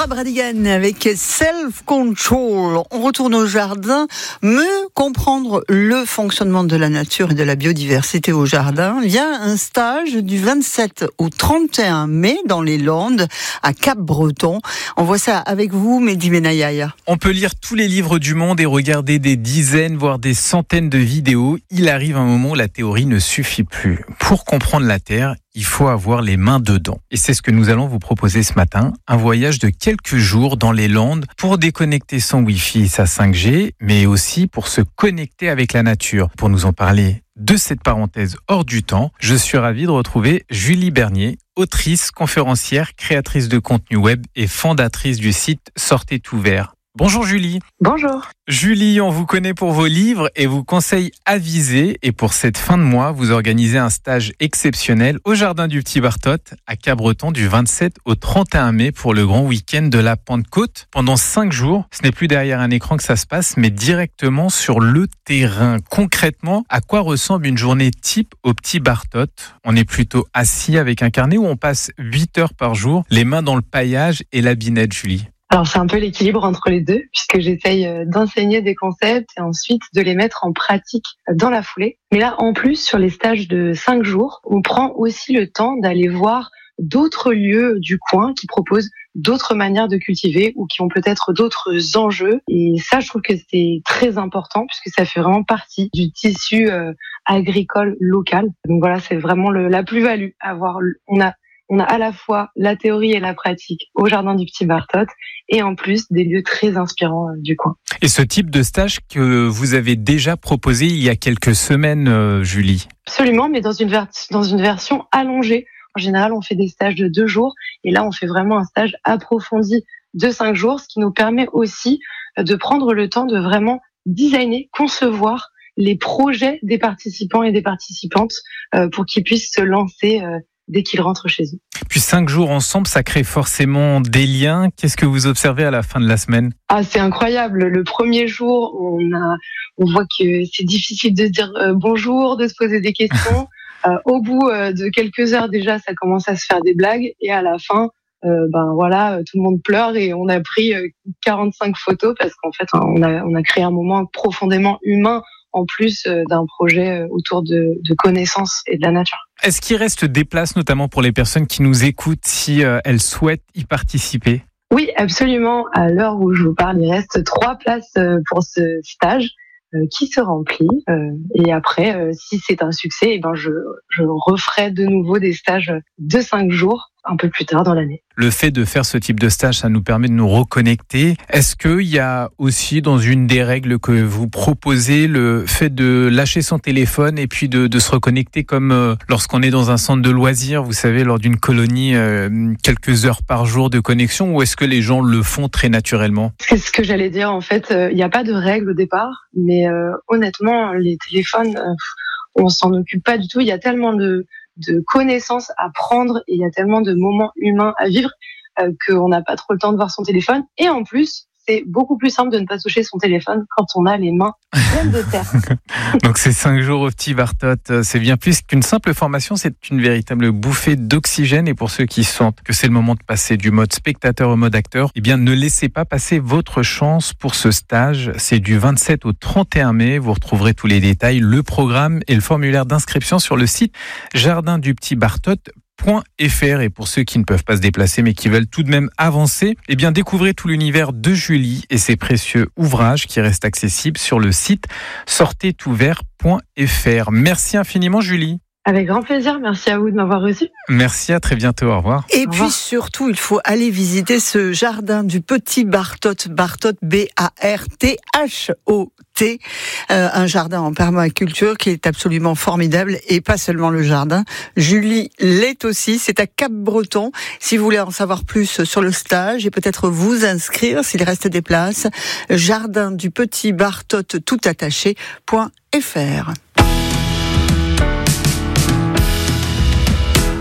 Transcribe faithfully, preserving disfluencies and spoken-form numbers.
Laura Bradigan avec Self Control. On retourne au jardin, mieux comprendre le fonctionnement de la nature et de la biodiversité au jardin via un stage du vingt-sept au trente et un mai dans les Landes à Cap-Breton. On voit ça avec vous, Mehdi Benayaya. On peut lire tous les livres du monde et regarder des dizaines, voire des centaines de vidéos. Il arrive un moment où la théorie ne suffit plus. Pour comprendre la Terre, il faut avoir les mains dedans. Et c'est ce que nous allons vous proposer ce matin. Un voyage de quelques jours dans les Landes pour déconnecter son Wi-Fi et sa cinq G, mais aussi pour se connecter avec la nature. Pour nous en parler de cette parenthèse hors du temps, je suis ravi de retrouver Julie Bernier, autrice, conférencière, créatrice de contenu web et fondatrice du site Sortez tout vert. Bonjour Julie. Bonjour. Julie, on vous connaît pour vos livres et vos conseils avisés. Et pour cette fin de mois, vous organisez un stage exceptionnel au Jardin du Petit Bartot à Cap-Breton du vingt-sept au trente et un mai pour le grand week-end de la Pentecôte. Pendant cinq jours, ce n'est plus derrière un écran que ça se passe, mais directement sur le terrain. Concrètement, à quoi ressemble une journée type au Petit Bartot ? On est plutôt assis avec un carnet ou on passe huit heures par jour, les mains dans le paillage et la binette, Julie ? Alors c'est un peu l'équilibre entre les deux, puisque j'essaye d'enseigner des concepts et ensuite de les mettre en pratique dans la foulée. Mais là, en plus, sur les stages de cinq jours, on prend aussi le temps d'aller voir d'autres lieux du coin qui proposent d'autres manières de cultiver ou qui ont peut-être d'autres enjeux. Et ça, je trouve que c'est très important puisque ça fait vraiment partie du tissu euh, agricole local. Donc voilà, c'est vraiment le, la plus-value. Avoir, on a On a à la fois la théorie et la pratique au Jardin du Petit Bartot et en plus des lieux très inspirants du coin. Et ce type de stage que vous avez déjà proposé il y a quelques semaines, euh, Julie ? Absolument, mais dans une, ver- dans une version allongée. En général, on fait des stages de deux jours et là, on fait vraiment un stage approfondi de cinq jours, ce qui nous permet aussi de prendre le temps de vraiment designer, concevoir les projets des participants et des participantes euh, pour qu'ils puissent se lancer euh, dès qu'ils rentrent chez eux. Puis cinq jours ensemble, ça crée forcément des liens. Qu'est-ce que vous observez à la fin de la semaine ? Ah, c'est incroyable. Le premier jour, on a, on voit que c'est difficile de dire euh, bonjour, de se poser des questions. euh, au bout euh, de quelques heures déjà, ça commence à se faire des blagues. Et à la fin, euh, ben voilà, tout le monde pleure et on a pris euh, quarante-cinq photos parce qu'en fait, on a, on a créé un moment profondément humain en plus d'un projet autour de, de connaissances et de la nature. Est-ce qu'il reste des places, notamment pour les personnes qui nous écoutent, si euh, elles souhaitent y participer ? Oui, absolument. À l'heure où je vous parle, il reste trois places pour ce stage euh, qui se remplit. Euh, et après, euh, si c'est un succès, eh ben je, je referai de nouveau des stages de cinq jours un peu plus tard dans l'année. Le fait de faire ce type de stage, ça nous permet de nous reconnecter. Est-ce qu'il y a aussi dans une des règles que vous proposez le fait de lâcher son téléphone et puis de, de se reconnecter comme euh, lorsqu'on est dans un centre de loisirs, vous savez, lors d'une colonie, euh, quelques heures par jour de connexion, ou est-ce que les gens le font très naturellement ? C'est ce que j'allais dire en fait. Il euh, n'y a pas de règle au départ, mais euh, honnêtement, les téléphones, euh, on s'en occupe pas du tout. Il y a tellement de de connaissances à prendre et il y a tellement de moments humains à vivre euh, qu'on n'a pas trop le temps de voir son téléphone. Et en plus, c'est beaucoup plus simple de ne pas toucher son téléphone quand on a les mains pleines de terre. Donc ces cinq jours au Petit Bartot, c'est bien plus qu'une simple formation, c'est une véritable bouffée d'oxygène. Et pour ceux qui sentent que c'est le moment de passer du mode spectateur au mode acteur, eh bien ne laissez pas passer votre chance pour ce stage. C'est du vingt-sept au trente et un mai. Vous retrouverez tous les détails, le programme et le formulaire d'inscription sur le site jardin du petit bartot point f r. Et pour ceux qui ne peuvent pas se déplacer mais qui veulent tout de même avancer, eh bien découvrez tout l'univers de Julie et ses précieux ouvrages qui restent accessibles sur le site sortez tout vert point f r. Merci infiniment Julie. Avec grand plaisir, merci à vous de m'avoir reçu. Merci, à très bientôt, au revoir. Et au puis revoir. Surtout, il faut aller visiter ce jardin du Petit Bartot, Bartot B A R T H O T, euh, un jardin en permaculture qui est absolument formidable, et pas seulement le jardin. Julie l'est aussi, c'est à Cap-Breton. Si vous voulez en savoir plus sur le stage et peut-être vous inscrire s'il reste des places, jardin du Petit Bartot tout attaché point f r.